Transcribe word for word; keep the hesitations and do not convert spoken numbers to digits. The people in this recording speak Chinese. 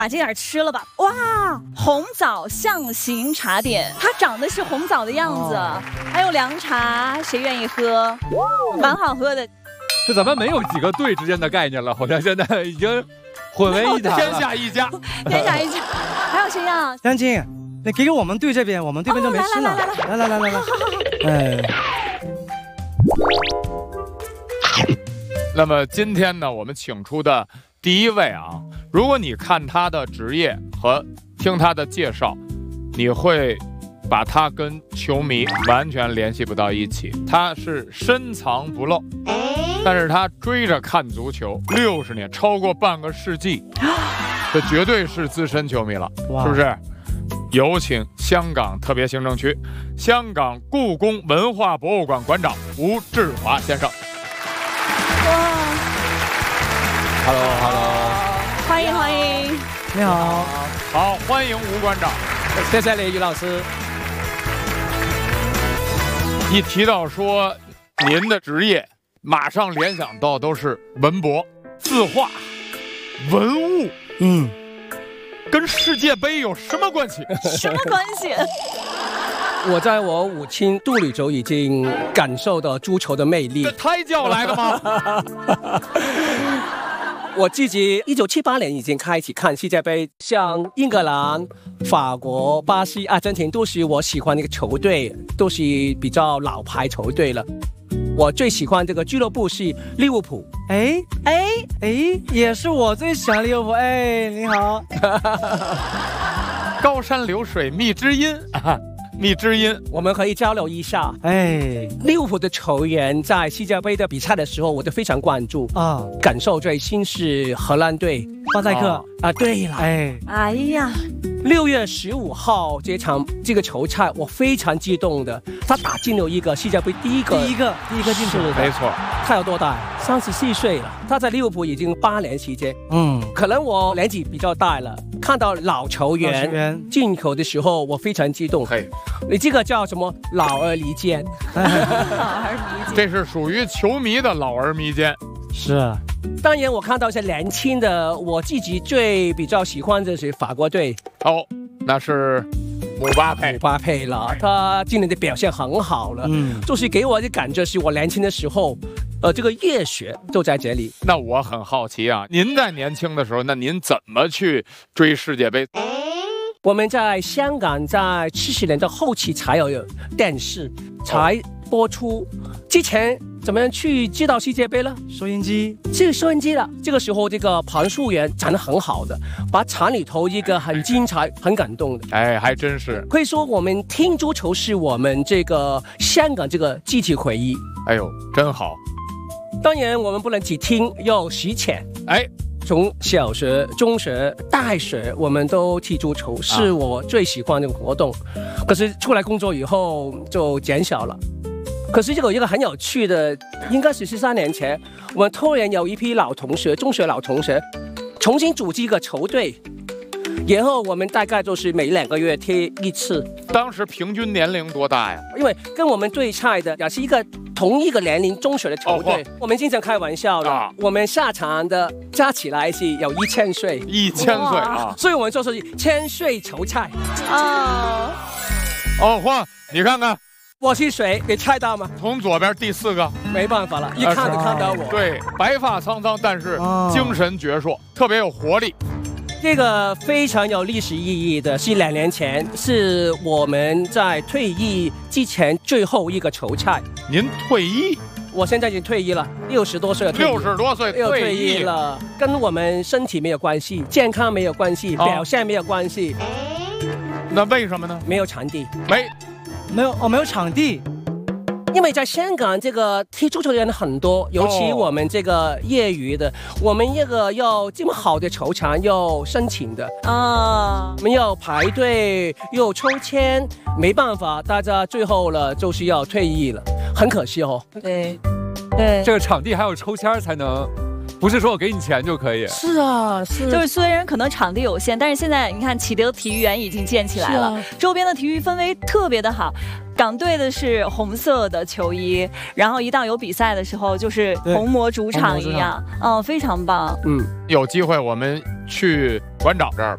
把这点吃了吧。哇，红枣象形茶点，它长得是红枣的样子，哦、还有凉茶，谁愿意喝？蛮好喝的。 这咱们没有几个队之间的概念了，好像现在已经混为一谈了， 天下一家， 天下一家。还有谁呀？ 梁静，你给给我们队这边，我们队边都没吃呢。来来来来来，哎。 那么今天呢，我们请出的第一位啊，如果你看他的职业和听他的介绍，你会把他跟球迷完全联系不到一起。他是深藏不露，但是他追着看足球六十年，超过半个世纪，这绝对是资深球迷了，是不是？有请香港特别行政区香港故宫文化博物馆馆长吴志华先生。 哇 ，Hello Hello， 欢迎欢迎， 你好， 好，欢迎吴馆长， 谢谢李于老师。 一提到说您的职业，马上联想到都是文博、字画、文物， 嗯， 跟世界杯有什么关系？ 什么关系？ 我在我母亲肚里就已经感受到足球的魅力。 这胎教来的吗？ 我自己一九七八年已经开始看世界杯，像英格兰、法国、巴西、阿根廷都是我喜欢的一个球队，都是比较老牌球队了。我最喜欢这个俱乐部是利物浦。 哎哎哎，也是我最喜欢利物浦。哎，你好。 高山流水觅知音啊。蜜知音， 我们可以交流一下。 哎， 利物浦的球员在世界杯的比赛的时候，我都非常关注啊。感受最新是荷兰队巴塞克 啊, 啊，对了， 哎， 哎呀， 六月十五号这场这个球赛，我非常激动的，他打进了一个世界杯第一个第一个第一个进球， 没错。 他有多大？三十四岁了。他在利物浦已经八年时间。嗯，可能我年纪比较大了，看到老球员进球的时候，我非常激动。 嘿， 你这个叫什么？老而弥坚。 老而弥坚， 这是属于球迷的老而弥坚。 是啊。 当然，我看到一些年轻的，我自己最比较喜欢的是法国队。 哦，那是姆巴佩。 姆巴佩了，他今年的表现很好了。嗯，就是给我的感觉是我年轻的时候，呃，这个热血就在这里。 那我很好奇啊，您在年轻的时候，那您怎么去追世界杯？ 我们在香港在七十年的后期才有电视，才播出。之前怎么样去知道世界杯了？ 收音机， 是收音机了。这个时候，这个盘数员讲得很好的，把场里头一个很精彩、很感动的。 哎，还真是。 可以说，我们听足球是我们这个香港这个集体回忆。 哎呦，真好。 当然，我们不能只听，要实践。哎。从小学、中学、大学，我们都踢足球，是我最喜欢的活动。啊、可是出来工作以后就减少了。可是这个有一个很有趣的，应该是十三年前，我们突然有一批老同学，中学老同学，重新组织一个球队，然后我们大概就是每两个月踢一次。 当时平均年龄多大呀？ 因为跟我们对赛的也是一个同一个年龄中学的球队，哦、我们经常开玩笑的，啊、我们下场的加起来是有一千岁， 一千岁啊！ 所以我们就是千岁球赛啊。 哦，嚯，你看看。 我是谁？你猜到吗？ 从左边第四个， 没办法了，一看就看到我。 对，白发苍苍，但是精神矍铄，特别有活力。 这个非常有历史意义的是两年前，是我们在退役之前最后一个球赛。 您退役？ 我现在已经退役了，六十多岁了。 六十多岁又退役了，跟我们身体没有关系，健康没有关系，哦、表现没有关系。 那为什么呢？ 没有场地。 没。 没有哦，没有场地， 因为在香港这个踢足球的人很多，尤其我们这个业余的，哦、我们这个要这么好的球场要申请的啊，我们要排队又抽签，没办法，大家最后了就是要退役了，很可惜哦。 对，对， 这个场地还要抽签才能。不是说我给你钱就可以。 是啊，是。 就是虽然可能场地有限，但是现在你看启德体育园已经建起来了，啊、周边的体育氛围特别的好。港队的是红色的球衣，然后一到有比赛的时候就是红魔主场一样，嗯，非常棒。 嗯，有机会我们去馆长这儿